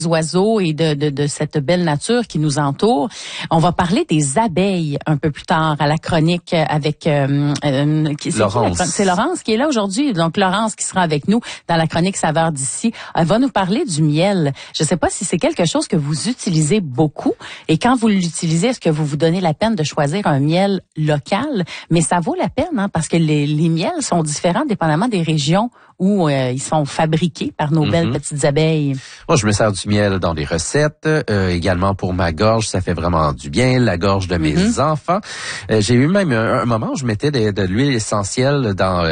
oiseaux et de cette belle nature qui nous entoure. On va parler des abeilles un peu plus tard à la chronique avec Laurence. C'est Laurence qui est là aujourd'hui. Donc Laurence qui sera avec nous dans la chronique Saveurs d'ici. Elle va nous parler du miel. Je ne sais pas si c'est quelque chose que vous utilisez beaucoup et quand vous l'utilisez, est-ce que vous vous donnez la peine de choisir un miel local? Mais ça vaut la peine hein, parce que les miels sont différents dépendamment des régions où ils sont fabriqués par nos belles petites abeilles. Moi, je me sers du miel dans les recettes, également pour ma gorge, ça fait vraiment du bien, la gorge de mes enfants. J'ai eu même un moment où je mettais de l'huile essentielle dans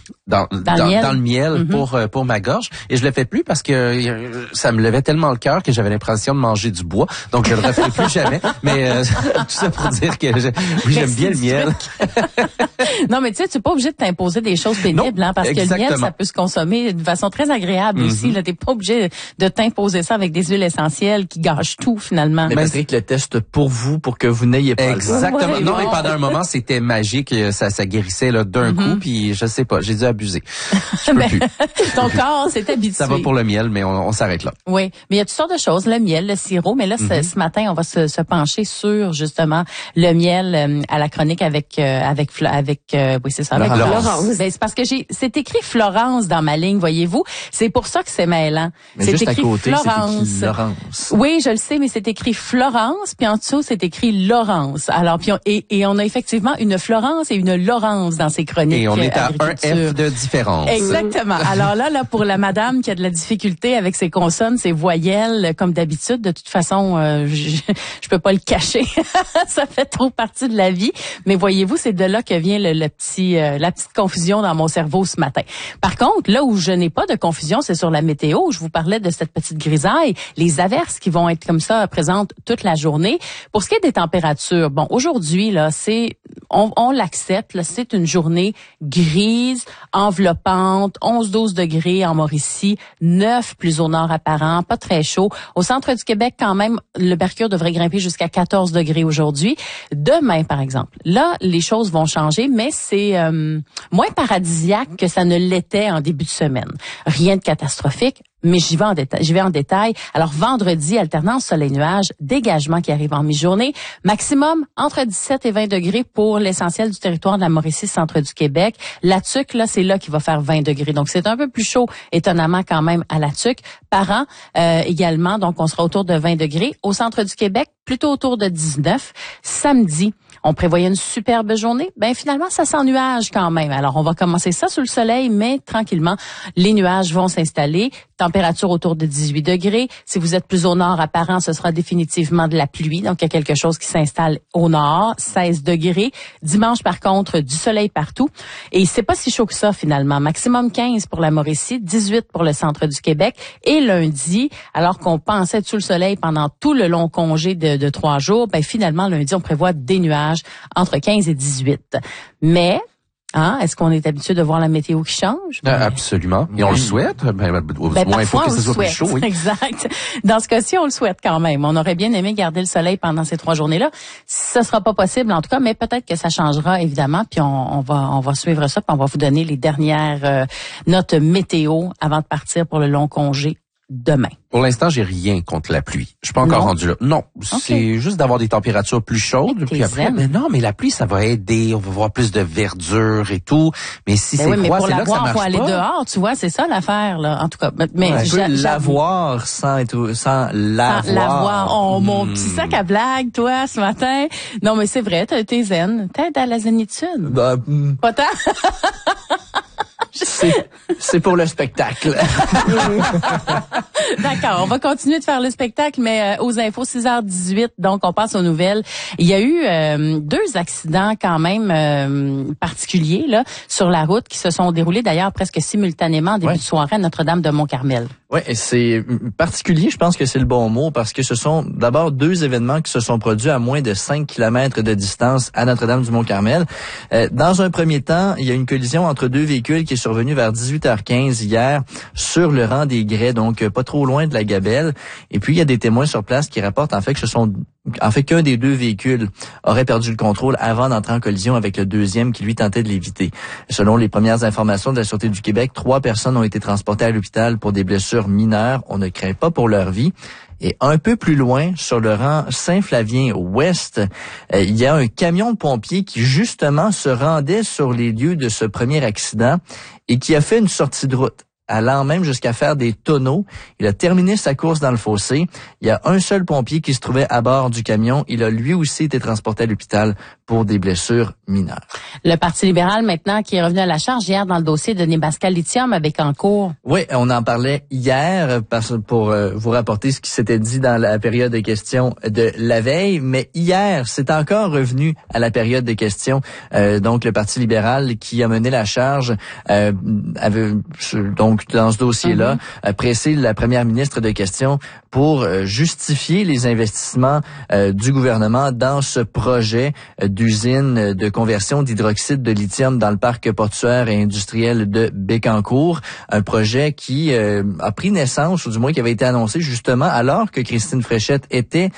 le miel pour ma gorge et je le fais plus parce que ça me levait tellement le cœur que j'avais l'impression de manger du bois, donc je le referai plus jamais. Mais tout ça pour dire que j'aime bien le miel. Non, mais tu sais, tu n'es pas obligé de t'imposer des choses pénibles, hein, parce que le miel, ça peut se consommer de façon très agréable aussi. Tu n'es pas obligé de t'imposer ça avec des huiles essentielles qui gâchent tout, finalement. Mais Patrick le teste pour vous, pour que vous n'ayez pas exactement. Ouais, non, mais pendant un moment, c'était magique. Ça guérissait là d'un coup, puis je sais pas, j'ai dû abuser. Je peux plus. Ton corps s'est habitué. Ça va pour le miel, mais on s'arrête là. Oui, mais il y a toutes sortes de choses, le miel, le sirop. Mais là, ce matin, on va se pencher sur, justement, le miel à la chronique avec oui, c'est ça, avec Florence. Ben, c'est parce que c'est écrit Florence dans ma ligne, voyez-vous. C'est pour ça que c'est mêlant. Mais c'est juste écrit à côté, Florence. c'est écrit Laurence. Oui, je le sais, mais c'est écrit Florence, puis en dessous, c'est écrit Laurence. Alors, puis on a effectivement une Florence et une Laurence dans ces chroniques. Et on est à un F de différence. Exactement. Alors là, pour la madame qui a de la difficulté avec ses consonnes, ses voyelles, comme d'habitude, de toute façon, je peux pas le cacher. Ça fait trop partie de la vie. Mais voyez-vous, c'est de là que vient la petite confusion dans mon cerveau ce matin. Par contre, là où je n'ai pas de confusion, c'est sur la météo. Je vous parlais de cette petite grisaille, les averses qui vont être comme ça présentes toute la journée. Pour ce qui est des températures, bon, aujourd'hui là, on l'accepte, là, c'est une journée grise, enveloppante, 11-12 degrés en Mauricie, 9 plus au nord apparent, pas très chaud. Au centre du Québec, quand même, le mercure devrait grimper jusqu'à 14 degrés aujourd'hui. Demain, par exemple, là, les choses vont changer, mais c'est moins paradisiaque que ça ne l'était en début de semaine. Rien de catastrophique. Mais j'y vais en détail. Alors, vendredi, alternance soleil-nuage, dégagement qui arrive en mi-journée. Maximum entre 17 et 20 degrés pour l'essentiel du territoire de la Mauricie, centre du Québec. La Tuque, là, c'est là qu'il va faire 20 degrés. Donc, c'est un peu plus chaud, étonnamment, quand même, à la Tuque. Par an, également, donc, on sera autour de 20 degrés. Au centre du Québec, plutôt autour de 19. Samedi, on prévoyait une superbe journée. Ben, finalement, ça s'ennuage quand même. Alors, on va commencer ça sous le soleil, mais tranquillement, les nuages vont s'installer. Température autour de 18 degrés. Si vous êtes plus au nord apparent, ce sera définitivement de la pluie. Donc, il y a quelque chose qui s'installe au nord. 16 degrés. Dimanche, par contre, du soleil partout. Et c'est pas si chaud que ça, finalement. Maximum 15 pour la Mauricie, 18 pour le centre du Québec. Et lundi, alors qu'on pensait être sous le soleil pendant tout le long congé de 3 jours, ben, finalement, lundi, on prévoit des nuages entre 15 et 18. Mais, est-ce qu'on est habitué de voir la météo qui change? Absolument. Et on le souhaite. Au moins, il faut que ce soit plus chaud. Oui. Exact. Dans ce cas-ci, on le souhaite quand même. On aurait bien aimé garder le soleil pendant ces 3 journées-là. Ce sera pas possible, en tout cas, mais peut-être que ça changera, évidemment. Puis on va suivre ça, puis on va vous donner les dernières notes météo avant de partir pour le long congé demain. Pour l'instant, j'ai rien contre la pluie. Je suis pas encore rendu là. Non, c'est juste d'avoir des températures plus chaudes. Puis après, mais non, mais la pluie, ça va aider. On va voir plus de verdure et tout. Mais si c'est froid, c'est là que ça marche pas. Pour aller dehors, tu vois, c'est ça l'affaire là. En tout cas, mais on peut l'avoir sans l'avoir. Oh, mon petit sac à blagues, toi, ce matin. Non, mais c'est vrai, t'es zen. T'es à la zénitude. Pas tant. C'est pour le spectacle. D'accord, on va continuer de faire le spectacle, mais aux infos, 6h18, donc on passe aux nouvelles. Il y a eu 2 accidents quand même particuliers là sur la route qui se sont déroulés d'ailleurs presque simultanément en début de soirée à Notre-Dame-de-Mont-Carmel. Oui, c'est particulier, je pense que c'est le bon mot, parce que ce sont d'abord 2 événements qui se sont produits à moins de 5 kilomètres de distance à Notre-Dame-du-Mont-Carmel. Dans un premier temps, il y a une collision entre 2 véhicules qui est survenue vers 18h15 hier sur le rang des Grès, donc pas trop loin de la Gabelle. Et puis, il y a des témoins sur place qui rapportent en fait que ce sont qu'un des deux véhicules aurait perdu le contrôle avant d'entrer en collision avec le deuxième qui lui tentait de l'éviter. Selon les premières informations de la Sûreté du Québec, 3 personnes ont été transportées à l'hôpital pour des blessures mineures. On ne craint pas pour leur vie. Et un peu plus loin, sur le rang Saint-Flavien-Ouest, il y a un camion de pompiers qui justement se rendait sur les lieux de ce premier accident et qui a fait une sortie de route, allant même jusqu'à faire des tonneaux. Il a terminé sa course dans le fossé. Il y a un seul pompier qui se trouvait à bord du camion. Il a lui aussi été transporté à l'hôpital pour des blessures mineures. Le Parti libéral, maintenant, qui est revenu à la charge hier dans le dossier de Nemaska Lithium à Bécancour. Oui, on en parlait hier pour vous rapporter ce qui s'était dit dans la période de questions de la veille. Mais hier, c'est encore revenu à la période de questions. Donc, le Parti libéral qui a mené la charge avait donc dans ce dossier-là pressé la première ministre de questions pour justifier les investissements du gouvernement dans ce projet d'usine de conversion d'hydroxyde de lithium dans le parc portuaire et industriel de Bécancour. Un projet qui a pris naissance, ou du moins qui avait été annoncé justement alors que Christine Fréchette était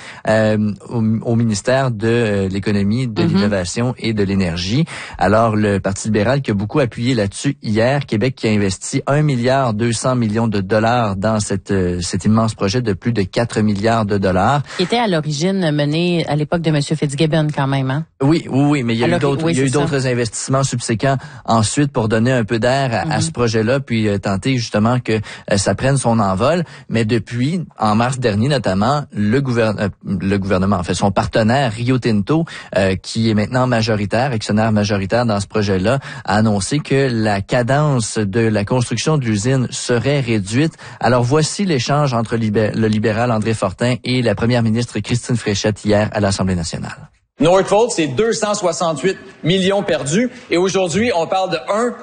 au ministère de l'économie, de l'innovation et de l'énergie. Alors, le Parti libéral qui a beaucoup appuyé là-dessus hier, Québec qui a investi 1,2 milliard de dollars dans cet immense projet de plus de 4 milliards de dollars. Qui était à l'origine mené à l'époque de M. Fitzgibbon quand même, hein? Oui, mais il y a eu d'autres investissements subséquents ensuite pour donner un peu d'air à ce projet-là, puis tenter justement que ça prenne son envol. Mais depuis, en mars dernier notamment, le gouvernement, en fait, son partenaire Rio Tinto, qui est maintenant actionnaire majoritaire dans ce projet-là, a annoncé que la cadence de la construction de l'usine serait réduite. Alors voici l'échange entre le libéral André Fortin et la première ministre Christine Fréchette hier à l'Assemblée nationale. Northvolt, c'est 268 millions perdus et aujourd'hui, on parle de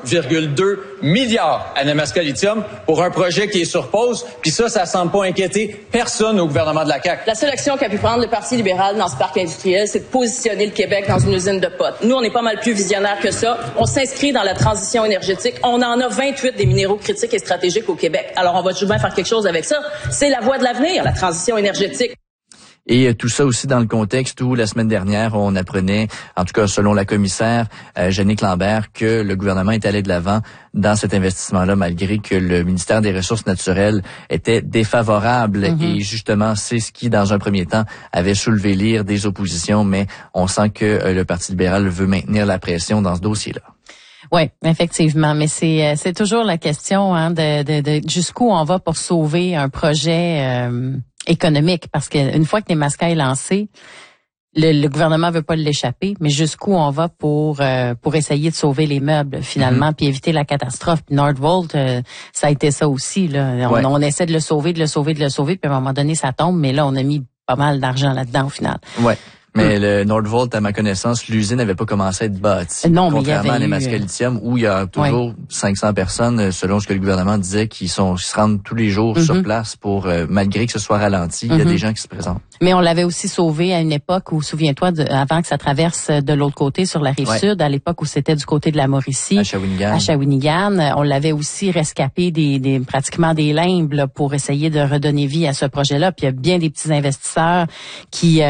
1,2 milliard à Nemaska Lithium pour un projet qui est sur pause. Puis ça semble pas inquiéter personne au gouvernement de la CAQ. La seule action qu'a pu prendre le Parti libéral dans ce parc industriel, c'est de positionner le Québec dans une usine de potes. Nous, on est pas mal plus visionnaires que ça. On s'inscrit dans la transition énergétique. On en a 28 des minéraux critiques et stratégiques au Québec. Alors, on va tout de même faire quelque chose avec ça. C'est la voie de l'avenir, la transition énergétique. Et tout ça aussi dans le contexte où la semaine dernière, on apprenait, en tout cas selon la commissaire Jannick Lambert, que le gouvernement est allé de l'avant dans cet investissement-là, malgré que le ministère des Ressources naturelles était défavorable. Et justement, c'est ce qui, dans un premier temps, avait soulevé l'ire des oppositions, mais on sent que le Parti libéral veut maintenir la pression dans ce dossier-là. Oui, effectivement, mais c'est toujours la question de jusqu'où on va pour sauver un projet économique, parce qu'une fois que Nemaska est lancé, le gouvernement veut pas l'échapper, mais jusqu'où on va pour essayer de sauver les meubles finalement, puis éviter la catastrophe. Puis Northvolt, ça a été ça aussi là. On essaie de le sauver, puis à un moment donné ça tombe, mais là on a mis pas mal d'argent là-dedans au final. Ouais. Mais le Northvolt, à ma connaissance, l'usine n'avait pas commencé à être bâtie. Non, contrairement à Nemaska Lithium, où il y a toujours 500 personnes, selon ce que le gouvernement disait, qui se rendent tous les jours sur place pour, malgré que ce soit ralenti, il y a des gens qui se présentent. Mais on l'avait aussi sauvé à une époque où, souviens-toi, avant que ça traverse de l'autre côté sur la rive sud, à l'époque où c'était du côté de la Mauricie, à Shawinigan, on l'avait aussi rescapé pratiquement des limbes là, pour essayer de redonner vie à ce projet-là. Puis il y a bien des petits investisseurs qui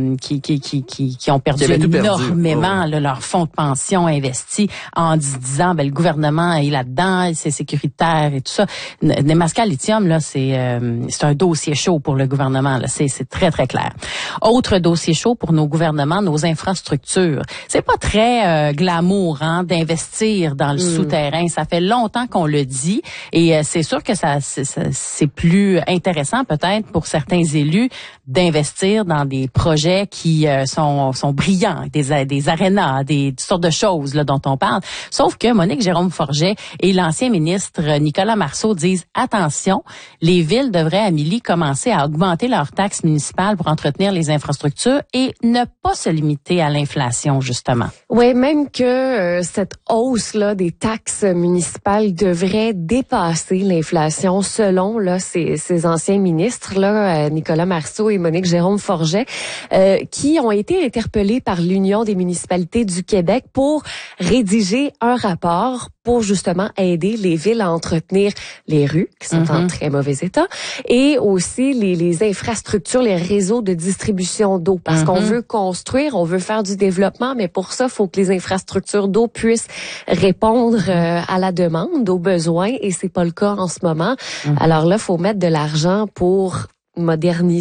ont perdu énormément leur fonds de pension investi en disant le gouvernement est là-dedans, c'est sécuritaire et tout ça. Nemaska Lithium là, c'est un dossier chaud pour le gouvernement là, c'est très très clair. Autre dossier chaud pour nos gouvernements, nos infrastructures. C'est pas très glamour d'investir dans le souterrain, ça fait longtemps qu'on le dit et c'est sûr que c'est plus intéressant peut-être pour certains élus d'investir dans des projets qui sont brillants, des arénas, toutes sortes de choses là dont on parle. Sauf que Monique Jérôme Forget et l'ancien ministre Nicolas Marceau disent attention, les villes devraient, Amélie, commencer à augmenter leurs taxes municipales pour entretenir les infrastructures et ne pas se limiter à l'inflation justement. Oui, même que cette hausse là des taxes municipales devrait dépasser l'inflation selon là ces anciens ministres là Nicolas Marceau et Monique Jérôme Forget qui qui ont été interpellés par l'Union des municipalités du Québec pour rédiger un rapport pour justement aider les villes à entretenir les rues, qui sont en très mauvais état, et aussi les infrastructures, les réseaux de distribution d'eau. Parce qu'on veut construire, on veut faire du développement, mais pour ça, il faut que les infrastructures d'eau puissent répondre à la demande, aux besoins, et c'est pas le cas en ce moment. Alors là, il faut mettre de l'argent pour moderniser